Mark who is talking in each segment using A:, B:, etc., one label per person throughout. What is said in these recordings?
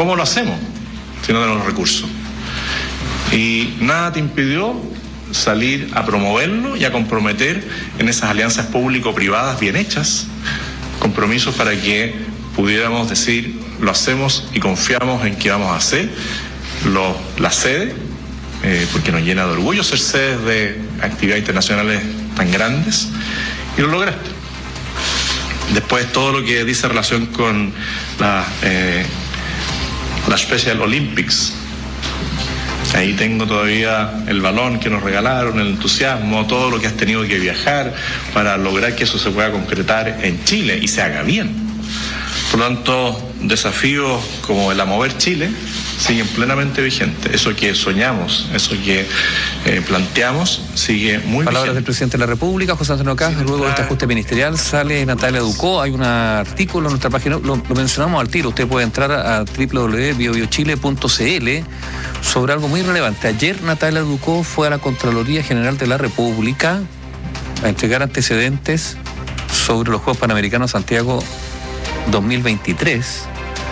A: ¿cómo lo hacemos si no tenemos recursos? Y nada te impidió salir a promoverlo y a comprometer en esas alianzas público-privadas bien hechas, compromisos para que pudiéramos decir, lo hacemos y confiamos en que vamos a hacer la sede, porque nos llena de orgullo ser sedes de actividades internacionales tan grandes, y lo lograste. Después todo lo que dice relación con la Special Olympics, ahí tengo todavía el balón que nos regalaron, el entusiasmo, todo lo que has tenido que viajar para lograr que eso se pueda concretar en Chile y se haga bien. Por lo tanto, desafíos como el a mover Chile siguen plenamente vigentes. Eso que soñamos, eso que planteamos, sigue muy
B: Palabras
A: vigente.
B: del presidente de la República, José Antonio Caz. Luego de este ajuste ministerial sale Natalia Ducó. Hay un artículo en nuestra página, lo mencionamos al tiro. Usted puede entrar a www.biobiochile.cl sobre algo muy relevante. Ayer Natalia Ducó fue a la Contraloría General de la República a entregar antecedentes sobre los Juegos Panamericanos Santiago 2023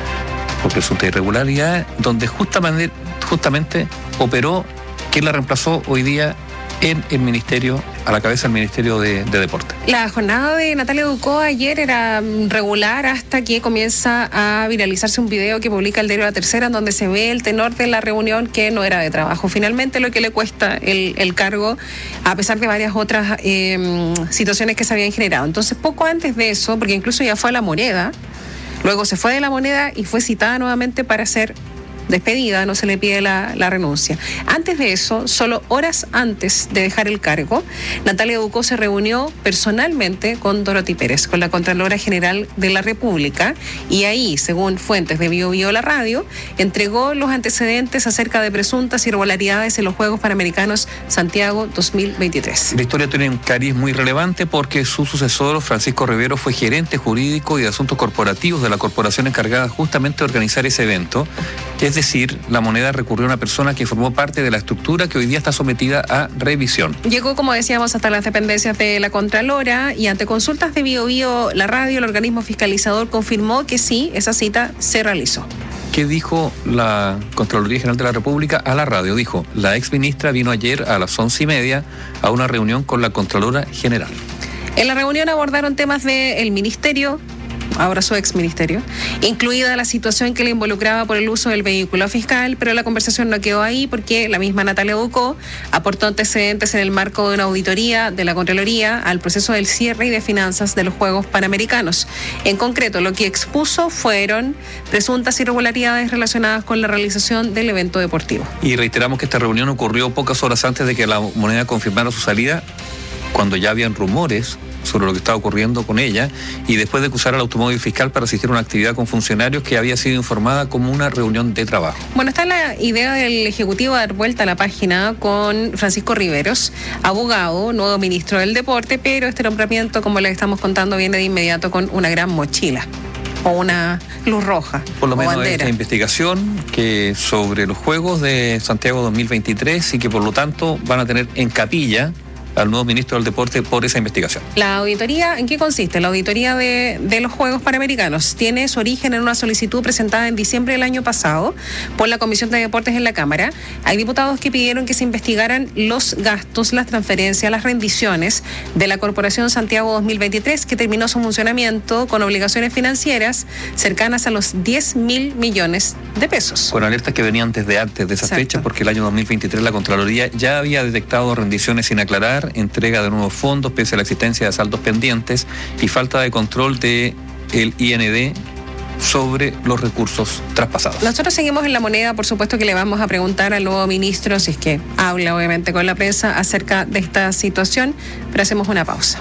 B: por presunta irregularidad, donde justamente operó quien la reemplazó hoy día en el ministerio, a la cabeza del Ministerio de Deporte.
C: La jornada de Natalia Ducó ayer era regular hasta que comienza a viralizarse un video que publica el diario La Tercera, en donde se ve el tenor de la reunión, que no era de trabajo. Finalmente, lo que le cuesta el cargo, a pesar de varias otras situaciones que se habían generado. Entonces, poco antes de eso, porque incluso ya fue a La Moneda, luego se fue de La Moneda y fue citada nuevamente para ser despedida, no se le pide la renuncia. Antes de eso, solo horas antes de dejar el cargo, Natalia Ducó se reunió personalmente con Dorothy Pérez, con la Contralora General de la República, y ahí, según fuentes de Bio Bio La Radio, entregó los antecedentes acerca de presuntas irregularidades en los Juegos Panamericanos Santiago 2023.
B: La historia tiene un cariz muy relevante porque su sucesor, Francisco Rivero, fue gerente jurídico y de asuntos corporativos de la corporación encargada justamente de organizar ese evento. Es decir, La Moneda recurrió a una persona que formó parte de la estructura que hoy día está sometida a revisión.
C: Llegó, como decíamos, hasta las dependencias de la Contralora, y ante consultas de Bio Bio La Radio, el organismo fiscalizador confirmó que sí, esa cita se realizó.
B: ¿Qué dijo la Contraloría General de la República a la radio? Dijo, la exministra vino ayer a las 11:30 a una reunión con la Contralora General.
C: En la reunión abordaron temas del ministerio, ahora su exministerio, incluida la situación que le involucraba por el uso del vehículo fiscal, pero la conversación no quedó ahí porque la misma Natalia Ducó aportó antecedentes en el marco de una auditoría de la Contraloría al proceso del cierre y de finanzas de los Juegos Panamericanos. En concreto, lo que expuso fueron presuntas irregularidades relacionadas con la realización del evento deportivo.
B: Y reiteramos que esta reunión ocurrió pocas horas antes de que La Moneda confirmara su salida, cuando ya habían rumores sobre lo que estaba ocurriendo con ella, y después de que usara el automóvil fiscal para asistir a una actividad con funcionarios que había sido informada como una reunión de trabajo.
C: Bueno, está la idea del Ejecutivo de dar vuelta a la página con Francisco Riveros, abogado, nuevo ministro del Deporte, pero este nombramiento, como les estamos contando, viene de inmediato con una gran mochila o una luz roja.
B: Por lo menos
C: bandera.
B: Esta investigación que sobre los Juegos de Santiago 2023 y que por lo tanto van a tener en capilla al nuevo ministro del Deporte por esa investigación.
C: La auditoría, ¿en qué consiste? La auditoría de los Juegos Panamericanos tiene su origen en una solicitud presentada en diciembre del año pasado por la Comisión de Deportes en la Cámara. Hay diputados que pidieron que se investigaran los gastos, las transferencias, las rendiciones de la Corporación Santiago 2023, que terminó su funcionamiento con obligaciones financieras cercanas a los 10.000 millones de pesos.
B: Con alertas que venían desde antes de esa fecha, porque el año 2023 la Contraloría ya había detectado rendiciones sin aclarar, entrega de nuevos fondos pese a la existencia de saldos pendientes y falta de control de el IND sobre los recursos traspasados.
C: Nosotros seguimos en La Moneda, por supuesto que le vamos a preguntar al nuevo ministro, si es que habla obviamente con la prensa acerca de esta situación, pero hacemos una pausa.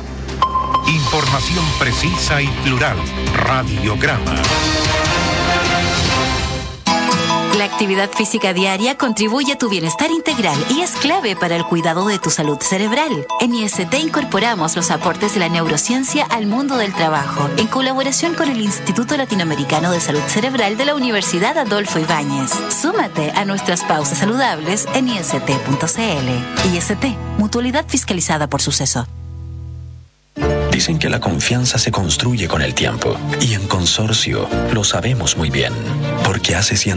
D: Información precisa y plural. Radiograma.
E: La actividad física diaria contribuye a tu bienestar integral y es clave para el cuidado de tu salud cerebral. En IST incorporamos los aportes de la neurociencia al mundo del trabajo, en colaboración con el Instituto Latinoamericano de Salud Cerebral de la Universidad Adolfo Ibáñez. Súmate a nuestras pausas saludables en ist.cl. IST, mutualidad fiscalizada por Suceso.
F: Dicen que la confianza se construye con el tiempo, y en Consorcio lo sabemos muy bien, porque hace 100